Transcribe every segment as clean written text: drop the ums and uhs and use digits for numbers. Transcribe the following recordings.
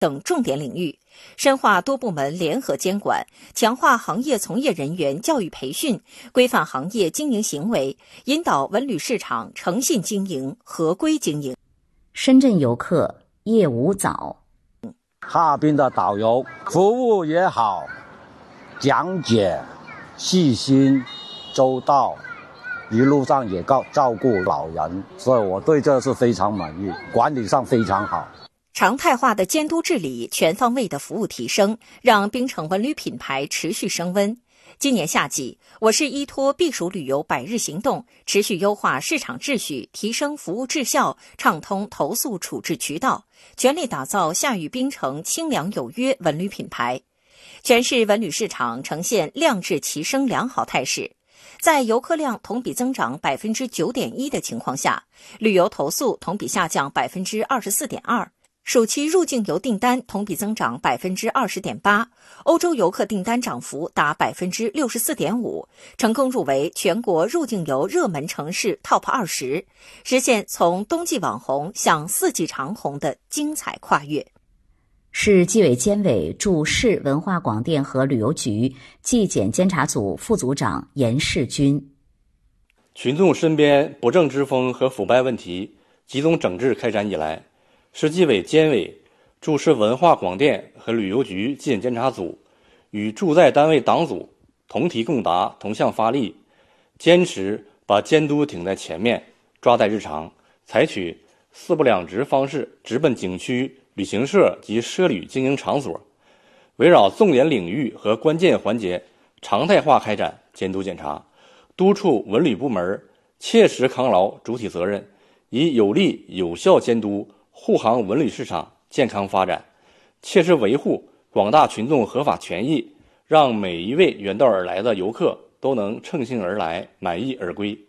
等重点领域，深化多部门联合监管，强化行业从业人员教育培训，规范行业经营行为，引导文旅市场诚信经营、合规经营。 深圳游客叶无藻， 哈尔滨的导游服务也好，讲解细心周到，一路上也照顾老人，所以我对这是非常满意，管理上非常好。 常态化的监督治理，全方位的服务提升，让槟城文旅品牌持续升温。今年夏季，我市依托避暑旅游百日行动，持续优化市场秩序，提升服务质效，畅通投诉处置渠道，全力打造夏雨槟城清凉有约文旅品牌。全市文旅市场呈现量质齐升良好态势。在游客量同比增长 9.1% 的情况下，旅游投诉同比下降 24.2%。暑期入境游订单同比增长 20.8%， 欧洲游客订单涨幅达 64.5%， 成功入围全国入境游热门城市 TOP 20， 实现从冬季网红向四季长红的精彩跨越。 市纪委监委驻市文化广电和旅游局纪检监察组副组长严世军。 群众身边不正之风和腐败问题集中整治开展以来，市纪委监委驻市文化广电和旅游局纪检监察组与驻在单位党组同题共答，同向发力，坚持把监督挺在前面，抓在日常，采取四不两直方式直奔景区、旅行社及奢旅经营场所，围绕重点领域和关键环节常态化开展监督检查，督促文旅部门切实扛牢主体责任，以有力有效监督护航文旅市场健康发展，切实维护广大群众合法权益，让每一位远道而来的游客都能乘兴而来，满意而归。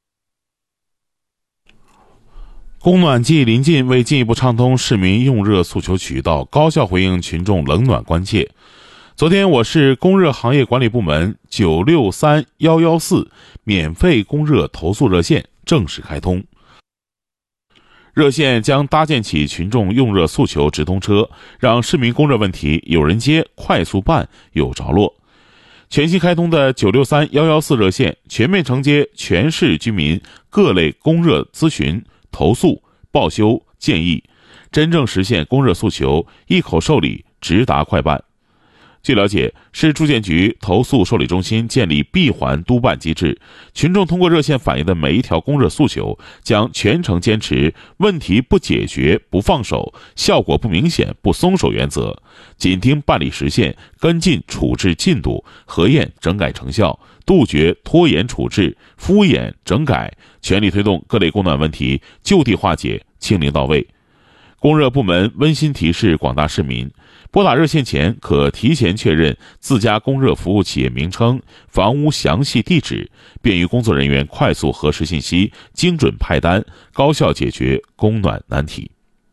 供暖季临近，为进一步畅通市民用热诉求渠道，高效回应群众冷暖关切，昨天我市供热行业管理部门963114免费供热投诉热线正式开通。热线将搭建起群众用热诉求直通车，让市民供热问题有人接、快速办、有着落。全新开通的963114热线全面承接全市居民各类供热咨询、投诉、报修、建议，真正实现供热诉求一口受理、直达快办。据了解，市住建局投诉受理中心建立闭环督办机制，群众通过热线反映的每一条供热诉求，将全程坚持问题不解决不放手、效果不明显不松手原则，紧盯办理实现，跟进处置进度，核验整改成效，杜绝拖延处置、敷衍整改，全力推动各类供暖问题就地化解、清零到位。供热部门温馨提示广大市民，拨打热线前可提前确认自家供热服务企业名称、房屋详细地址，便于工作人员快速核实信息，精准派单，高效解决供暖难题。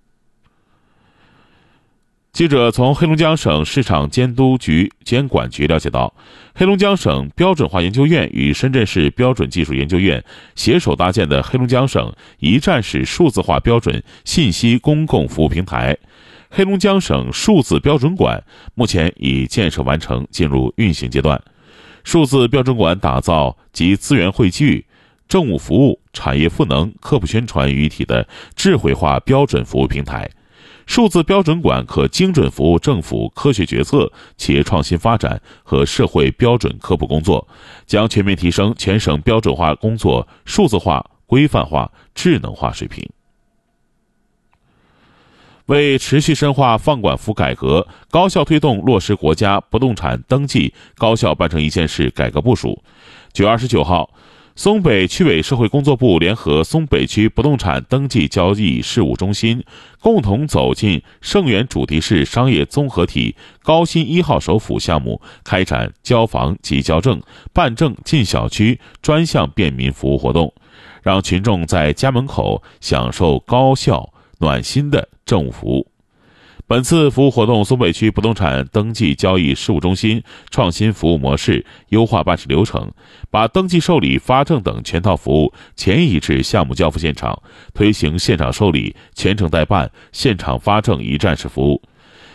记者从黑龙江省市场监督局监管局了解到，黑龙江省标准化研究院与深圳市标准技术研究院携手搭建的黑龙江省一站式数字化标准信息公共服务平台黑龙江省数字标准馆目前已建设完成，进入运行阶段。数字标准馆打造集资源汇聚、政务服务、产业赋能、科普宣传于一体的智慧化标准服务平台。数字标准馆可精准服务政府科学决策、企业创新发展和社会标准科普工作，将全面提升全省标准化工作数字化、规范化、智能化水平。为持续深化放管服改革，高效推动落实国家不动产登记高效办成一件事改革部署，9月29号，松北区委社会工作部联合松北区不动产登记交易事务中心，共同走进盛源主题式商业综合体高新1号首府项目，开展交房及交证、办证进小区专项便民服务活动，让群众在家门口享受高效暖心的政务服务。本次服务活动，松北区不动产登记交易事务中心创新服务模式，优化办事流程，把登记受理、发证等全套服务前移至项目交付现场，推行现场受理、全程代办、现场发证一站式服务。